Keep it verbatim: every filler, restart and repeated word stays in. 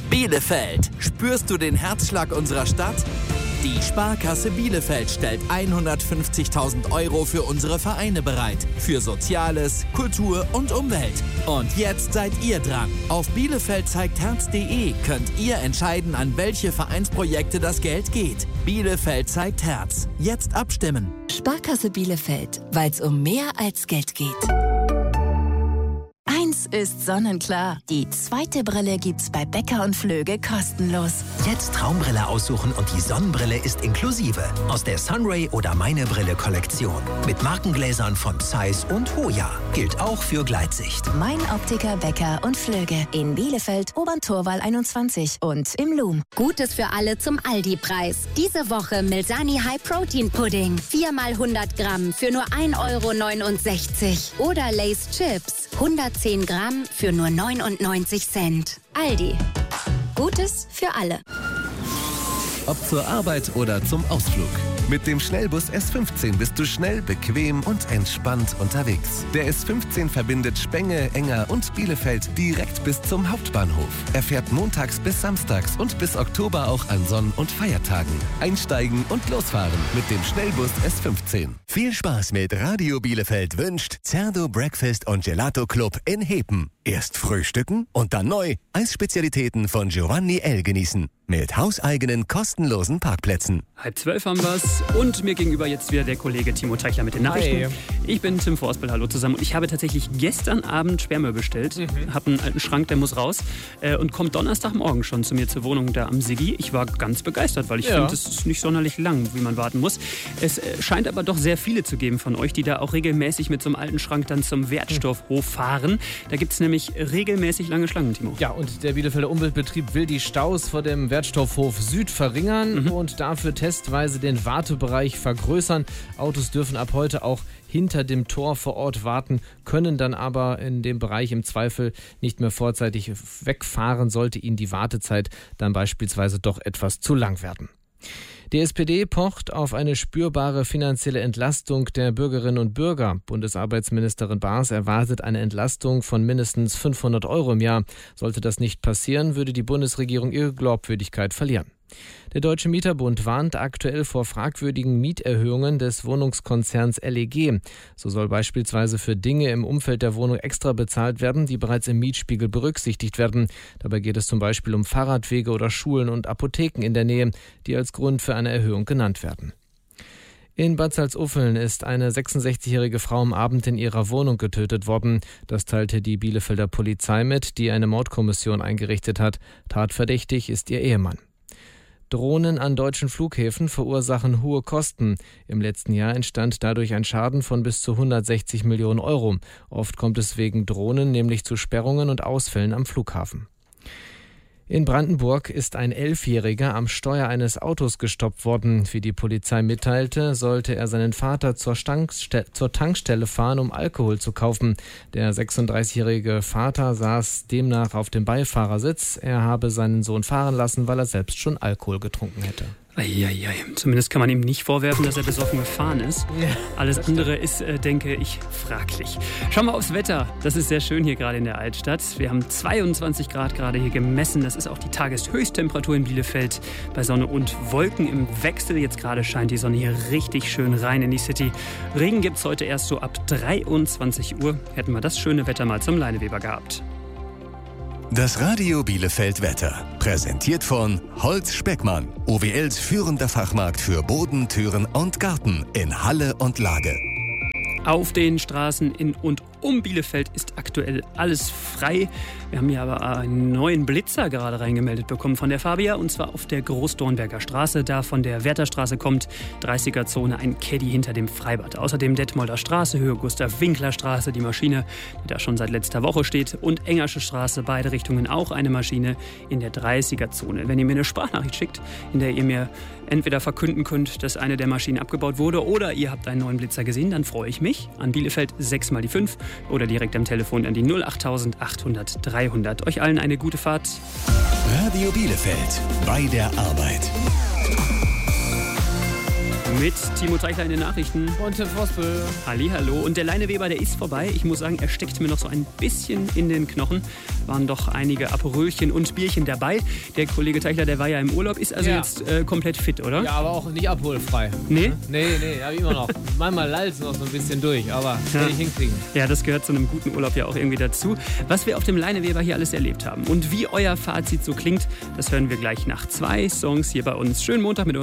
Bielefeld, spürst du den Herzschlag unserer Stadt? Die Sparkasse Bielefeld stellt hundertfünfzigtausend Euro für unsere Vereine bereit. Für Soziales, Kultur und Umwelt. Und jetzt seid ihr dran. Auf bielefeld zeigt herz punkt de könnt ihr entscheiden, an welche Vereinsprojekte das Geld geht. Bielefeld zeigt Herz. Jetzt abstimmen. Sparkasse Bielefeld, weil es um mehr als Geld geht. Eins ist sonnenklar. Die zweite Brille gibt's bei Becker und Flöge kostenlos. Jetzt Traumbrille aussuchen und die Sonnenbrille ist inklusive. Aus der Sunray oder Meine Brille Kollektion. Mit Markengläsern von Zeiss und Hoya. Gilt auch für Gleitsicht. Mein Optiker Becker und Flöge. In Bielefeld, Oberntorwall einundzwanzig und im Loom. Gutes für alle zum Aldi-Preis. Diese Woche Milsani High Protein Pudding. vier mal hundert Gramm für nur ein Euro neunundsechzig. Oder Lay's Chips. hundertzehn Gramm für nur neunundneunzig Cent. Aldi. Gutes für alle. Ob zur Arbeit oder zum Ausflug. Mit dem Schnellbus S fünfzehn bist du schnell, bequem und entspannt unterwegs. Der S fünfzehn verbindet Spenge, Enger und Bielefeld direkt bis zum Hauptbahnhof. Er fährt montags bis samstags und bis Oktober auch an Sonn- und Feiertagen. Einsteigen und losfahren mit dem Schnellbus S fünfzehn. Viel Spaß mit Radio Bielefeld wünscht Zerdo Breakfast und Gelato Club in Hepen. Erst frühstücken und dann neu Eisspezialitäten von Giovanni L. genießen. Mit hauseigenen, kostenlosen Parkplätzen. Halb zwölf haben wir's und mir gegenüber jetzt wieder der Kollege Timo Teichler mit den Nachrichten. Hi. Ich bin Tim Forspel, hallo zusammen. Und ich habe tatsächlich gestern Abend Sperrmüll bestellt. Mhm. Habe einen alten Schrank, der muss raus. Äh, und kommt Donnerstagmorgen schon zu mir zur Wohnung da am Siggi. Ich war ganz begeistert, weil ich ja. finde, es ist nicht sonderlich lang, wie man warten muss. Es äh, scheint aber doch sehr viele zu geben von euch, die da auch regelmäßig mit so einem alten Schrank dann zum Wertstoffhof fahren. Da gibt es nämlich regelmäßig lange Schlangen, Timo. Ja, und der Bielefelder Umweltbetrieb will die Staus vor dem Wertstoffhof Süd verringern Mhm. und dafür testweise den Wartebereich vergrößern. Autos dürfen ab heute auch hinter dem Tor vor Ort warten, können dann aber in dem Bereich im Zweifel nicht mehr vorzeitig wegfahren, sollte ihnen die Wartezeit dann beispielsweise doch etwas zu lang werden. Die S P D pocht auf eine spürbare finanzielle Entlastung der Bürgerinnen und Bürger. Bundesarbeitsministerin Baas erwartet eine Entlastung von mindestens fünfhundert Euro im Jahr. Sollte das nicht passieren, würde die Bundesregierung ihre Glaubwürdigkeit verlieren. Der Deutsche Mieterbund warnt aktuell vor fragwürdigen Mieterhöhungen des Wohnungskonzerns L E G. So soll beispielsweise für Dinge im Umfeld der Wohnung extra bezahlt werden, die bereits im Mietspiegel berücksichtigt werden. Dabei geht es zum Beispiel um Fahrradwege oder Schulen und Apotheken in der Nähe, die als Grund für eine Erhöhung genannt werden. In Bad Salzuffeln ist eine sechsundsechzigjährige Frau am Abend in ihrer Wohnung getötet worden. Das teilte die Bielefelder Polizei mit, die eine Mordkommission eingerichtet hat. Tatverdächtig ist ihr Ehemann. Drohnen an deutschen Flughäfen verursachen hohe Kosten. Im letzten Jahr entstand dadurch ein Schaden von bis zu hundertsechzig Millionen Euro. Oft kommt es wegen Drohnen nämlich zu Sperrungen und Ausfällen am Flughafen. In Brandenburg ist ein Elfjähriger am Steuer eines Autos gestoppt worden. Wie die Polizei mitteilte, sollte er seinen Vater zur, Stankste- zur Tankstelle fahren, um Alkohol zu kaufen. Der sechsunddreißigjährige Vater saß demnach auf dem Beifahrersitz. Er habe seinen Sohn fahren lassen, weil er selbst schon Alkohol getrunken hätte. Eieiei. Zumindest kann man ihm nicht vorwerfen, dass er besoffen gefahren ist. Alles andere ist, äh, denke ich, fraglich. Schauen wir aufs Wetter. Das ist sehr schön hier gerade in der Altstadt. Wir haben zweiundzwanzig Grad gerade hier gemessen. Das ist auch die Tageshöchsttemperatur in Bielefeld bei Sonne und Wolken im Wechsel. Jetzt gerade scheint die Sonne hier richtig schön rein in die City. Regen gibt es heute erst so ab dreiundzwanzig Uhr. Hätten wir das schöne Wetter mal zum Leineweber gehabt. Das Radio Bielefeld Wetter. Präsentiert von Holz Speckmann. O W Ls führender Fachmarkt für Boden, Türen und Garten in Halle und Lage. Auf den Straßen in und um Bielefeld ist aktuell alles frei. Wir haben hier aber einen neuen Blitzer gerade reingemeldet bekommen von der Fabia, und zwar auf der Großdornberger Straße. Da von der Wärterstraße kommt, dreißiger-Zone, ein Caddy hinter dem Freibad. Außerdem Detmolder Straße, Höhe Gustav-Winkler-Straße, die Maschine, die da schon seit letzter Woche steht. Und Engersche Straße, beide Richtungen auch eine Maschine in der dreißiger-Zone. Wenn ihr mir eine Sprachnachricht schickt, in der ihr mir entweder verkünden könnt, dass eine der Maschinen abgebaut wurde, oder ihr habt einen neuen Blitzer gesehen, dann freue ich mich. An Bielefeld sechs mal die fünf oder direkt am Telefon an die null acht achthundert dreihundert. Euch allen eine gute Fahrt. Radio Bielefeld bei der Arbeit. Mit Timo Teichler in den Nachrichten. Und Tim Vosbüll. Hallihallo. Und der Leineweber, der ist vorbei. Ich muss sagen, er steckt mir noch so ein bisschen in den Knochen. Waren doch einige Aperölchen und Bierchen dabei. Der Kollege Teichler, der war ja im Urlaub, ist also ja. jetzt äh, komplett fit, oder? Ja, aber auch nicht abholfrei. Nee? Nee, nee, hab ich immer noch. Manchmal lallt noch so ein bisschen durch, aber ja. werde ich hinkriegen. Ja, das gehört zu einem guten Urlaub ja auch irgendwie dazu. Was wir auf dem Leineweber hier alles erlebt haben und wie euer Fazit so klingt, das hören wir gleich nach zwei Songs hier bei uns. Schönen Montag mit uns.